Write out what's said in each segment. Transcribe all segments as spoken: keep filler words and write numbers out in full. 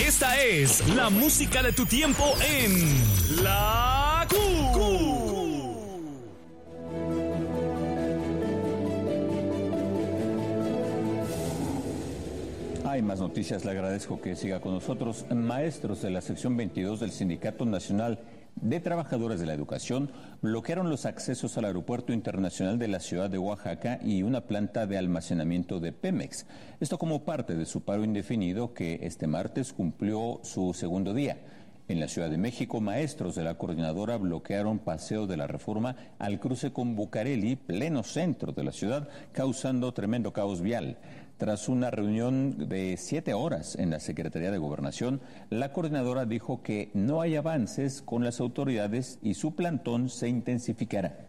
Esta es la música de tu tiempo en La Q. Hay más noticias, le agradezco que siga con nosotros. Maestros de la sección veintidós del Sindicato Nacional de Trabajadores de la Educación bloquearon los accesos al Aeropuerto Internacional de la Ciudad de Oaxaca y una planta de almacenamiento de Pemex. Esto como parte de su paro indefinido que este martes cumplió su segundo día. En la Ciudad de México, maestros de la coordinadora bloquearon Paseo de la Reforma al cruce con Bucareli, pleno centro de la ciudad, causando tremendo caos vial. Tras una reunión de siete horas en la Secretaría de Gobernación, la coordinadora dijo que no hay avances con las autoridades y su plantón se intensificará.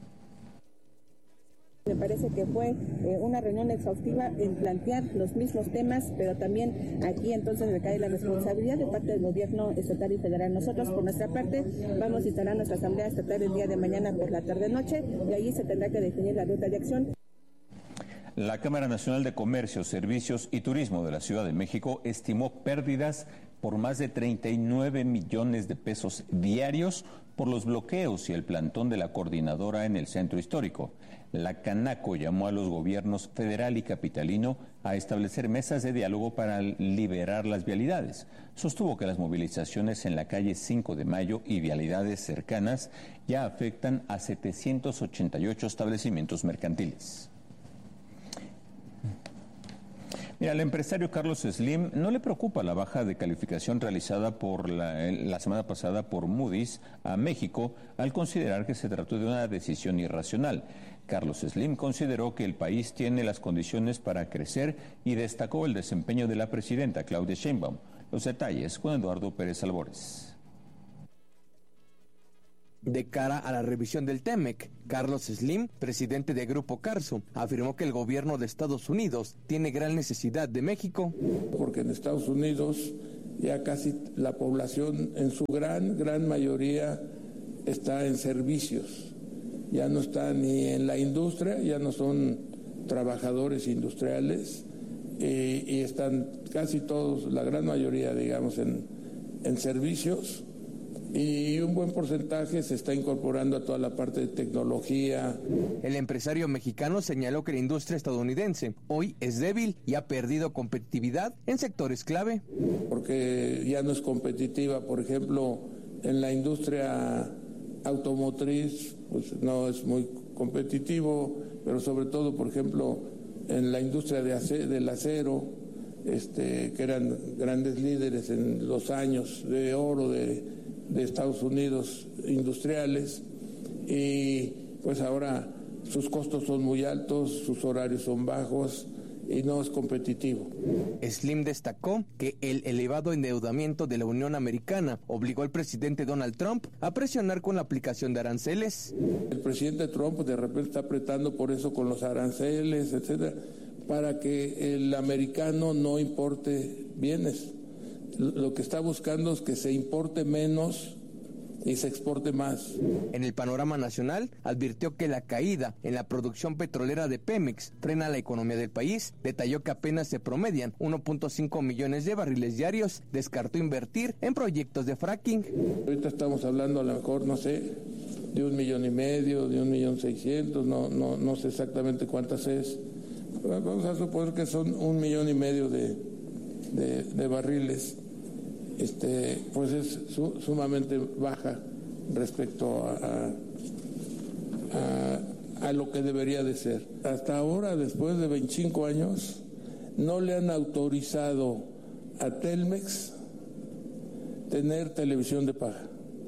Me parece que fue eh, una reunión exhaustiva en plantear los mismos temas, pero también aquí entonces recae la responsabilidad de parte del gobierno estatal y federal. Nosotros, por nuestra parte, vamos a instalar nuestra asamblea estatal el día de mañana por la tarde-noche y ahí se tendrá que definir la ruta de acción. La Cámara Nacional de Comercio, Servicios y Turismo de la Ciudad de México estimó pérdidas por más de treinta y nueve millones de pesos diarios por los bloqueos y el plantón de la coordinadora en el centro histórico. La Canaco llamó a los gobiernos federal y capitalino a establecer mesas de diálogo para liberar las vialidades. Sostuvo que las movilizaciones en la calle cinco de mayo y vialidades cercanas ya afectan a setecientos ochenta y ocho establecimientos mercantiles. Mira, al empresario Carlos Slim no le preocupa la baja de calificación realizada por la, la semana pasada por Moody's a México al considerar que se trató de una decisión irracional. Carlos Slim consideró que el país tiene las condiciones para crecer y destacó el desempeño de la presidenta Claudia Sheinbaum. Los detalles con Eduardo Pérez Albores. De cara a la revisión del TEMEC, Carlos Slim, presidente de Grupo Carso, afirmó que el gobierno de Estados Unidos tiene gran necesidad de México. Porque en Estados Unidos ya casi la población en su gran, gran mayoría está en servicios. Ya no está ni en la industria, ya no son trabajadores industriales y, y están casi todos, la gran mayoría, digamos, en, en servicios. Y un buen porcentaje se está incorporando a toda la parte de tecnología. El empresario mexicano señaló que la industria estadounidense hoy es débil y ha perdido competitividad en sectores clave. Porque ya no es competitiva, por ejemplo, en la industria automotriz, pues no es muy competitivo, pero sobre todo, por ejemplo, en la industria de ace- del acero, este, que eran grandes líderes en los años de oro de de Estados Unidos industriales, y pues ahora sus costos son muy altos, sus horarios son bajos y no es competitivo. Slim destacó que el elevado endeudamiento de la Unión Americana obligó al presidente Donald Trump a presionar con la aplicación de aranceles. El presidente Trump de repente está apretando por eso con los aranceles, etcétera, para que el americano no importe bienes. Lo que está buscando es que se importe menos y se exporte más. En el panorama nacional, advirtió que la caída en la producción petrolera de Pemex frena la economía del país. Detalló que apenas se promedian uno punto cinco millones de barriles diarios. Descartó invertir en proyectos de fracking. Ahorita estamos hablando a lo mejor, no sé, de un millón y medio, de un millón seiscientos, no, no, no sé exactamente cuántas es. Vamos a suponer que son un millón y medio de, de, de barriles. Este, pues es su, sumamente baja respecto a, a, a, a lo que debería de ser. Hasta ahora, después de veinticinco años, no le han autorizado a Telmex tener televisión de paga.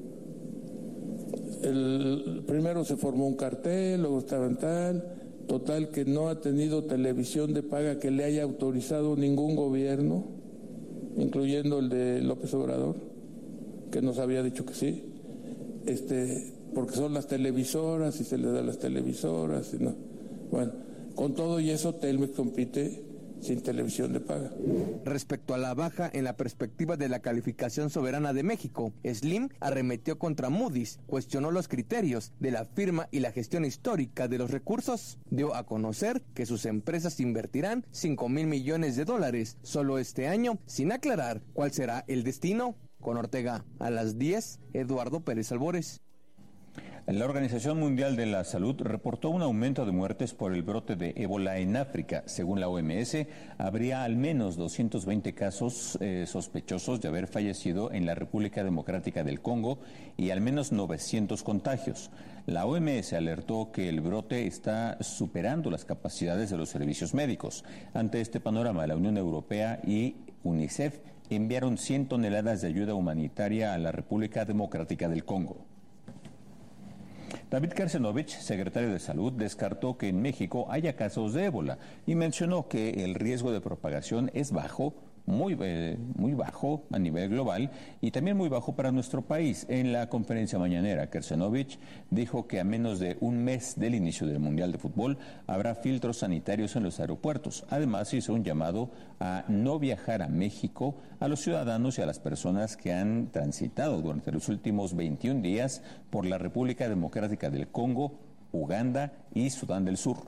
El, primero se formó un cartel, luego estaban tal, total que no ha tenido televisión de paga que le haya autorizado ningún gobierno, incluyendo el de López Obrador, que nos había dicho que sí, este, porque son las televisoras y se le da a las televisoras. Y no. Bueno, con todo y eso, Telmex compite sin televisión de paga. Respecto a la baja en la perspectiva de la calificación soberana de México, Slim arremetió contra Moody's, cuestionó los criterios de la firma y la gestión histórica de los recursos. Dio a conocer que sus empresas invertirán cinco mil millones de dólares solo este año, sin aclarar cuál será el destino. Con Ortega, a las diez, Eduardo Pérez Albores. La Organización Mundial de la Salud reportó un aumento de muertes por el brote de ébola en África. Según la O M S, habría al menos doscientos veinte casos eh, sospechosos de haber fallecido en la República Democrática del Congo y al menos novecientos contagios. La O M S alertó que el brote está superando las capacidades de los servicios médicos. Ante este panorama, la Unión Europea y UNICEF enviaron cien toneladas de ayuda humanitaria a la República Democrática del Congo. David Kersenovich, secretario de Salud, descartó que en México haya casos de ébola y mencionó que el riesgo de propagación es bajo, muy, eh, muy bajo a nivel global y también muy bajo para nuestro país. En la conferencia mañanera, Kersenovich dijo que a menos de un mes del inicio del Mundial de Fútbol habrá filtros sanitarios en los aeropuertos. Además, hizo un llamado a no viajar a México a los ciudadanos y a las personas que han transitado durante los últimos veintiún días por la República Democrática del Congo, Uganda y Sudán del Sur.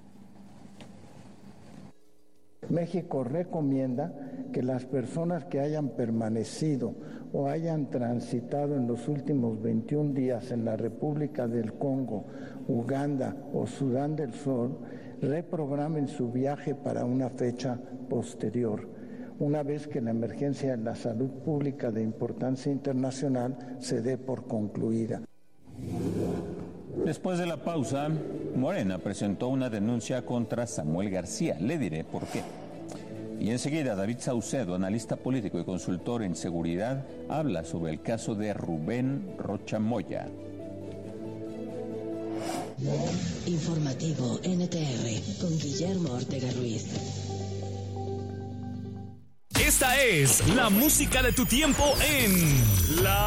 México recomienda que las personas que hayan permanecido o hayan transitado en los últimos veintiún días en la República del Congo, Uganda o Sudán del Sur reprogramen su viaje para una fecha posterior, una vez que la emergencia en la salud pública de importancia internacional se dé por concluida. Después de la pausa, Morena presentó una denuncia contra Samuel García. Le diré por qué. Y enseguida, David Saucedo, analista político y consultor en seguridad, habla sobre el caso de Rubén Rocha Moya. Informativo N T R con Guillermo Ortega Ruiz. Esta es la música de tu tiempo en La